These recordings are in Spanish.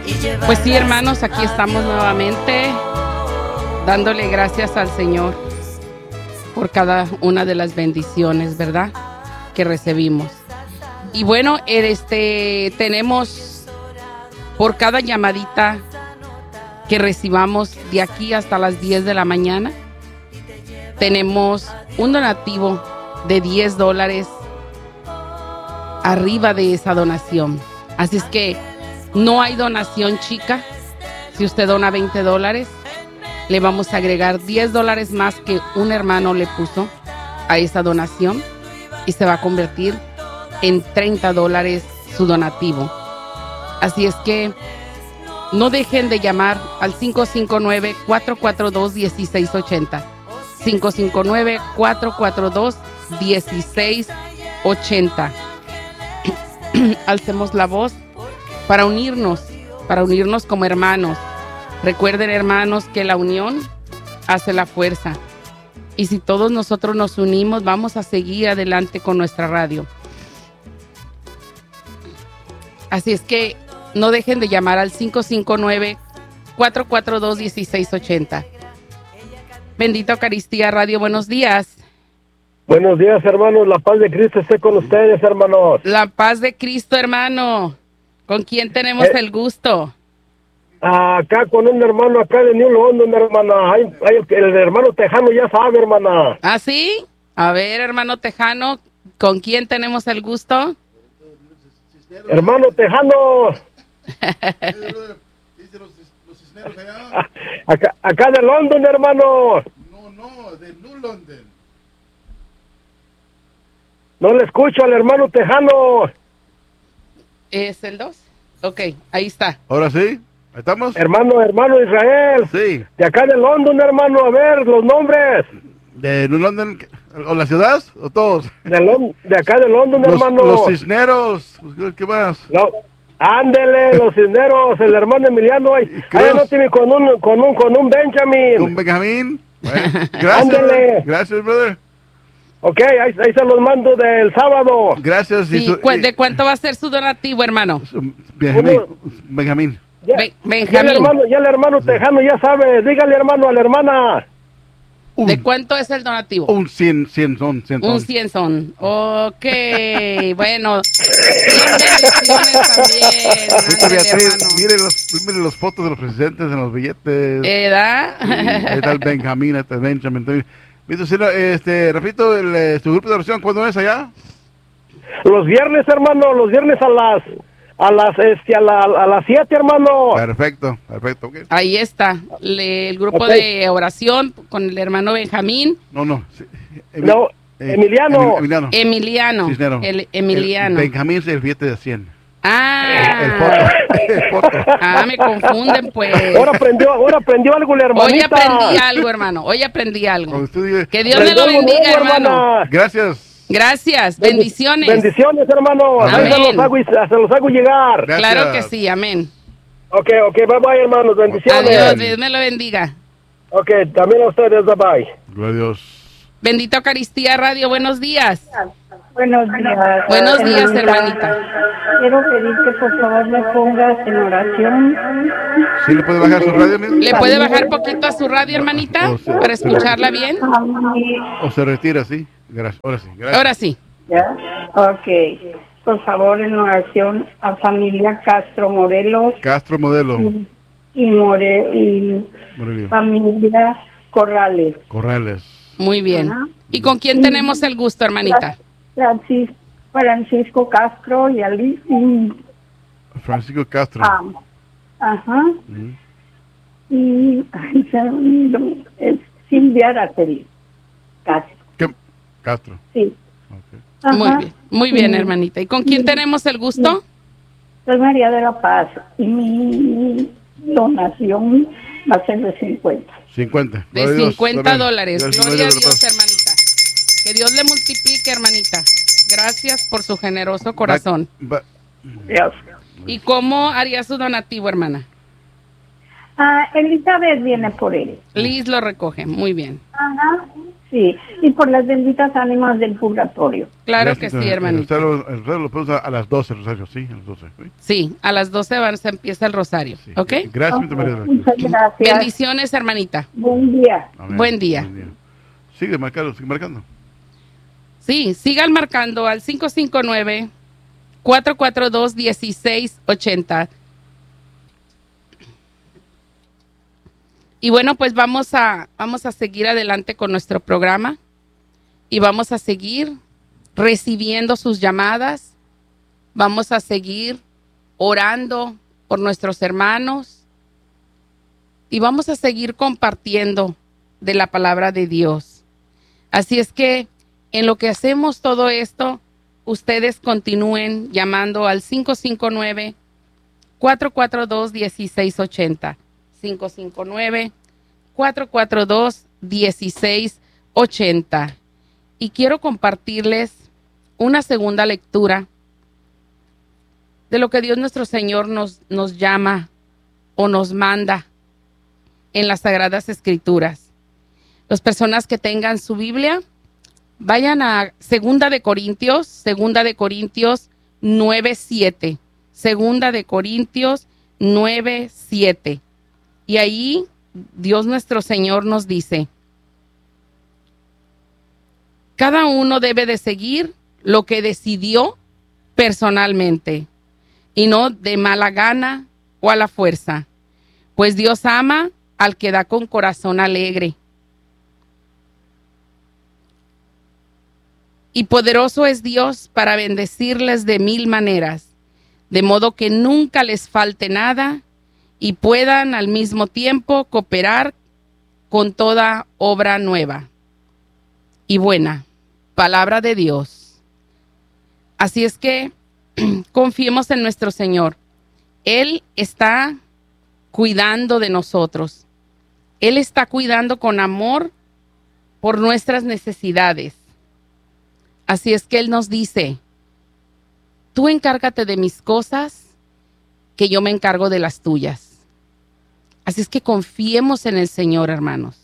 Pues sí, hermanos, aquí estamos nuevamente dándole gracias al Señor por cada una de las bendiciones, ¿verdad?, que recibimos. Y bueno, tenemos por cada llamadita que recibamos de aquí hasta las 10 de la mañana, tenemos un donativo de $10 arriba de esa donación. Así es que no hay donación chica. Si usted dona $20, le vamos a agregar $10 más que un hermano le puso a esa donación y se va a convertir en $30 su donativo. Así es que no dejen de llamar al 559-442-1680. 559-442-1680. Alcemos la voz para unirnos como hermanos. Recuerden, hermanos, que la unión hace la fuerza. Y si todos nosotros nos unimos, vamos a seguir adelante con nuestra radio. Así es que no dejen de llamar al 559-442-1680. Bendita Eucaristía Radio, buenos días. Buenos días, hermanos. La paz de Cristo esté con ustedes, hermanos. La paz de Cristo, hermano. ¿Con quién tenemos el gusto? Acá con un hermano acá de New London, hermana. El hermano Tejano ya sabe, hermana. ¿Ah, sí? A ver, hermano Tejano, ¿con quién tenemos el gusto? Hermano Tejano. Acá de London, hermano. No, de New London. No le escucho al hermano Tejano. ¿Es el 2? Ok, ahí está. ¿Ahora sí? ¿Ahí estamos? Hermano Israel. Sí. De acá de London, hermano. A ver, los nombres. ¿De New London? ¿O la ciudad? ¿O todos? De acá de London, hermano. Los Cisneros. ¿Qué más? No. Ándele, los Cisneros, el hermano Emiliano. Ahí no tiene con un Benjamin. ¿Un Benjamín? Bueno, gracias. Ándele. Gracias, brother. Ok, ahí se los mando del sábado. Gracias. Sí, ¿de cuánto va a ser su donativo, hermano? Benjamín. Benjamín. Ya el hermano Tejano ya sabe. Dígale, hermano, a la hermana. ¿De cuánto es el donativo? Un 100 son. Un 100 son. Ok, bueno. 100 bendiciones también. Beatriz, mire los fotos de los presidentes en los billetes. ¿Edad? Ahí está el Benjamín, ahí está el Benjamin. Repito, tu grupo de oración, ¿cuándo es allá? Los viernes, hermano, los viernes a las 7, hermano. Perfecto. Okay. Ahí está, el grupo de oración con el hermano Benjamín. Sí. Emiliano. Emiliano. Cisnero. El Emiliano. Benjamín es el billete de 100. Ah. El foto. Me confunden, pues. Ahora aprendió algo, la hermanita. Hoy aprendí algo, hermano. Que Dios me lo bendiga, hermano. Gracias. Bendiciones. Bendiciones, hermano. Amén. Se los hago llegar. Gracias. Claro que sí, amén. Ok, bye, hermanos. Bendiciones. Adiós, Dios me lo bendiga. Ok, también a ustedes, bye. Gloria a Dios. Bendita Eucaristía Radio, buenos días. Buenos días. Buenos días, hermanita. Quiero pedir que por favor me pongas en oración. ¿Sí le puede bajar su radio, mismo? ¿Le puede bajar poquito a su radio, hermanita? Para escucharla bien. ¿O se retira, sí? Gracias. Ahora sí. ¿Ya? Ok. Por favor, en oración a familia Castro Morelos. Y familia Corrales. Muy bien. ¿Y con quién tenemos el gusto, hermanita? Francisco Castro y Ali. Francisco Castro. Y es Silvia Araceli Castro. Sí. Okay. Muy bien, hermanita. ¿Y con quién tenemos el gusto? Soy María de la Paz y mi donación va a ser de 50. De $50. Gloria a Dios, hermanita. Que Dios le multiplique, hermanita. Gracias por su generoso corazón. Dios. ¿Y cómo haría su donativo, hermana? Elizabeth viene por él. Liz lo recoge, muy bien. Ajá, sí. Sí, y por las benditas ánimas del purgatorio. Claro que sí, hermanita. El rosario lo podemos a las 12, el rosario, sí, a las 12. Sí, a las 12 se empieza el rosario, Sí. ¿ok? Gracias, María. Muchas gracias. Bendiciones, hermanita. Buen día. Amén. Buen día. Sigue marcando. Sí, sigan marcando al 559-442-1680. Y bueno, pues vamos a seguir adelante con nuestro programa y vamos a seguir recibiendo sus llamadas. Vamos a seguir orando por nuestros hermanos y vamos a seguir compartiendo de la palabra de Dios. Así es que en lo que hacemos todo esto, ustedes continúen llamando al 559-442-1680. 559-442-1680. Y quiero compartirles una segunda lectura de lo que Dios nuestro Señor nos llama o nos manda en las Sagradas Escrituras. Las personas que tengan su Biblia, vayan a 2 de Corintios 9:7. 2 de Corintios 9:7. Y ahí Dios nuestro Señor nos dice: cada uno debe de seguir lo que decidió personalmente y no de mala gana o a la fuerza, pues Dios ama al que da con corazón alegre. Y poderoso es Dios para bendecirles de 1000 maneras, de modo que nunca les falte nada y puedan al mismo tiempo cooperar con toda obra nueva y buena. Palabra de Dios. Así es que confiemos en nuestro Señor. Él está cuidando de nosotros. Él está cuidando con amor por nuestras necesidades. Así es que Él nos dice: tú encárgate de mis cosas, que yo me encargo de las tuyas. Así es que confiemos en el Señor, hermanos.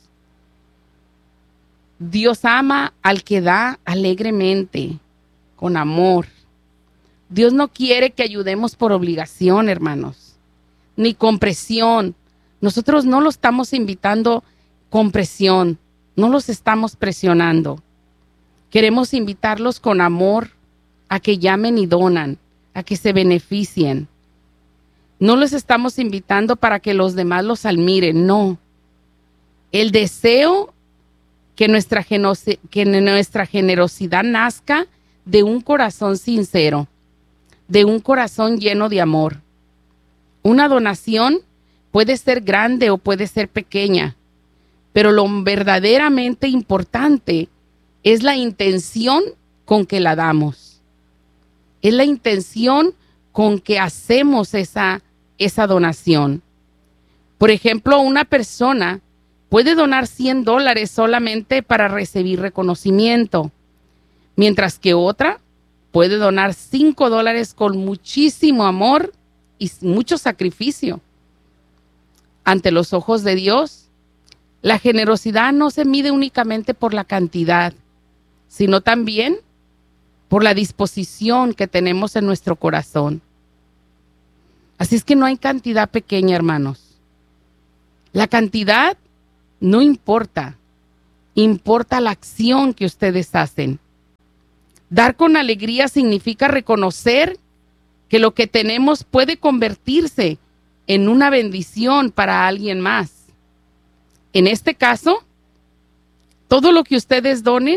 Dios ama al que da alegremente, con amor. Dios no quiere que ayudemos por obligación, hermanos, ni con presión. Nosotros no lo estamos invitando con presión, no los estamos presionando. Queremos invitarlos con amor a que llamen y donan, a que se beneficien. No los estamos invitando para que los demás los admiren, no. El deseo que nuestra generosidad nazca de un corazón sincero, de un corazón lleno de amor. Una donación puede ser grande o puede ser pequeña, pero lo verdaderamente importante es la intención con que la damos. Es la intención con que hacemos esa donación. Por ejemplo, una persona puede donar $100 solamente para recibir reconocimiento, mientras que otra puede donar $5 con muchísimo amor y mucho sacrificio. Ante los ojos de Dios, la generosidad no se mide únicamente por la cantidad, sino también por la disposición que tenemos en nuestro corazón. Así es que no hay cantidad pequeña, hermanos. La cantidad no importa, importa la acción que ustedes hacen. Dar con alegría significa reconocer que lo que tenemos puede convertirse en una bendición para alguien más. En este caso, todo lo que ustedes donen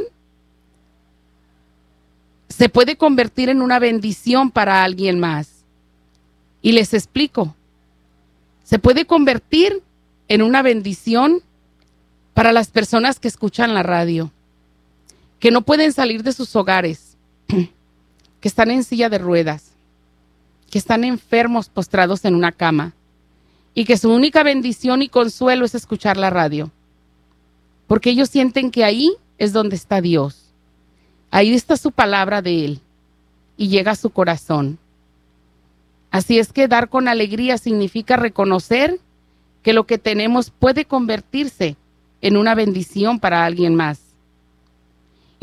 se puede convertir en una bendición para alguien más. Y les explico. Se puede convertir en una bendición para las personas que escuchan la radio, que no pueden salir de sus hogares, que están en silla de ruedas, que están enfermos postrados en una cama y que su única bendición y consuelo es escuchar la radio, porque ellos sienten que ahí es donde está Dios. Ahí está su palabra de Él y llega a su corazón. Así es que dar con alegría significa reconocer que lo que tenemos puede convertirse en una bendición para alguien más.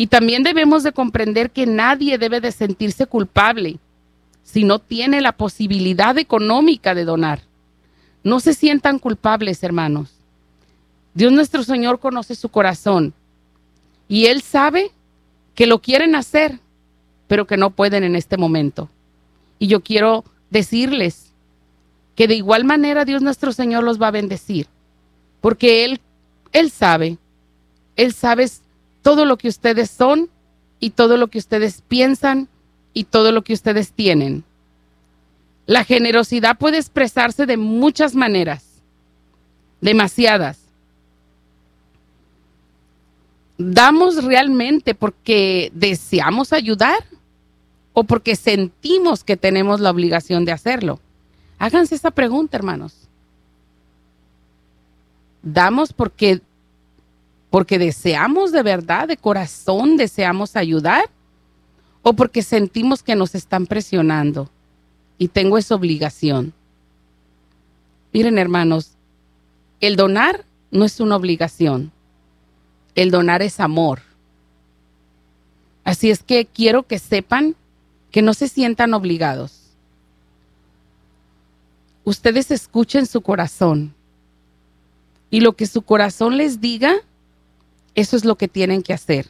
Y también debemos de comprender que nadie debe de sentirse culpable si no tiene la posibilidad económica de donar. No se sientan culpables, hermanos. Dios nuestro Señor conoce su corazón y Él sabe que lo quieren hacer, pero que no pueden en este momento. Y yo quiero decirles que de igual manera Dios nuestro Señor los va a bendecir, porque Él sabe todo lo que ustedes son y todo lo que ustedes piensan y todo lo que ustedes tienen. La generosidad puede expresarse de muchas maneras, demasiadas. ¿Damos realmente porque deseamos ayudar o porque sentimos que tenemos la obligación de hacerlo? Háganse esa pregunta, hermanos. ¿Damos porque deseamos de verdad, de corazón, deseamos ayudar? ¿O porque sentimos que nos están presionando y tengo esa obligación? Miren, hermanos, el donar no es una obligación. El donar es amor. Así es que quiero que sepan que no se sientan obligados. Ustedes escuchen su corazón. Y lo que su corazón les diga, eso es lo que tienen que hacer.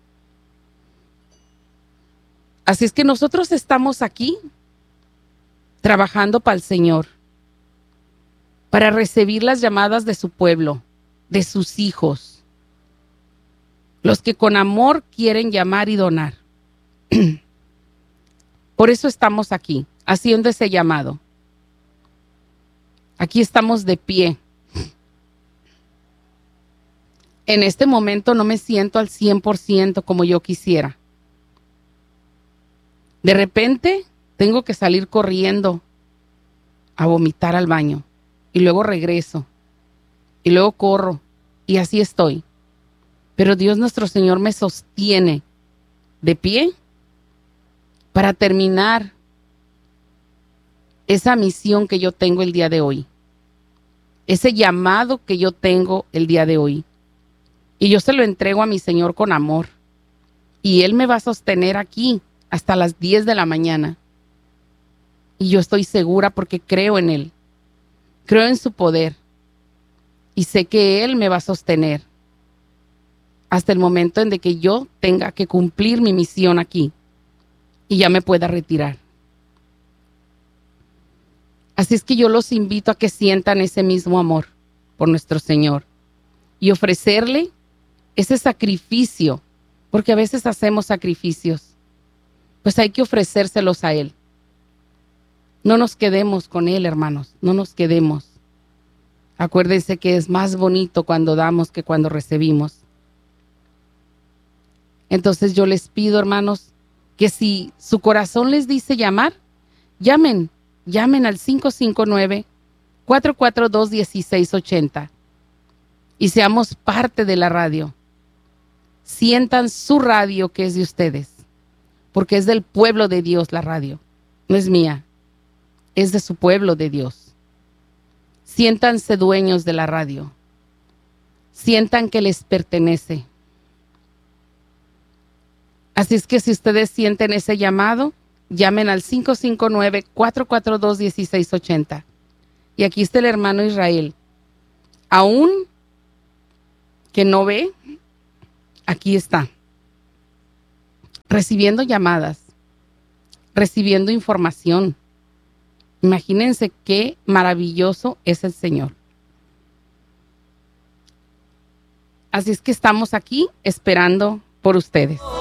Así es que nosotros estamos aquí trabajando para el Señor, para recibir las llamadas de su pueblo, de sus hijos, los que con amor quieren llamar y donar. Por eso estamos aquí, haciendo ese llamado. Aquí estamos de pie. En este momento no me siento al 100% como yo quisiera. De repente tengo que salir corriendo a vomitar al baño y luego regreso y luego corro y así estoy. Pero Dios nuestro Señor me sostiene de pie para terminar esa misión que yo tengo el día de hoy, ese llamado que yo tengo el día de hoy. Y yo se lo entrego a mi Señor con amor. Y Él me va a sostener aquí hasta las 10 de la mañana. Y yo estoy segura porque creo en Él. Creo en su poder. Y sé que Él me va a sostener hasta el momento en que yo tenga que cumplir mi misión aquí y ya me pueda retirar. Así es que yo los invito a que sientan ese mismo amor por nuestro Señor y ofrecerle ese sacrificio, porque a veces hacemos sacrificios, pues hay que ofrecérselos a Él. No nos quedemos con Él, hermanos, no nos quedemos. Acuérdense que es más bonito cuando damos que cuando recibimos. Entonces yo les pido, hermanos, que si su corazón les dice llamar, llamen al 559-442-1680 y seamos parte de la radio. Sientan su radio que es de ustedes, porque es del pueblo de Dios la radio, no es mía, es de su pueblo de Dios. Siéntanse dueños de la radio, sientan que les pertenece. Así es que si ustedes sienten ese llamado, llamen al 559-442-1680. Y aquí está el hermano Israel. Aún que no ve, aquí está. Recibiendo llamadas, recibiendo información. Imagínense qué maravilloso es el Señor. Así es que estamos aquí esperando por ustedes.